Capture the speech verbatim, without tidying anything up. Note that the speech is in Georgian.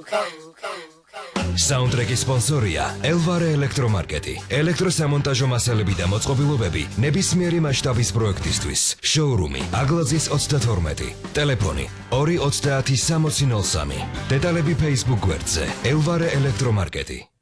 Soundtrack-ის სპონსორია Elvare ელექტრომარკეტი. ელექტროსამონტაჟო მასალები და მოწყობილობები ნებისმიერი მასშტაბის პროექტისთვის. Showroom-ი Agladzies ოცდათორმეტი. Ტელეფონი ორი ოცდაათი სამოცი ნოლ სამი. დეტალები Facebook გვერდზე Elvare ელექტრომარკეტი.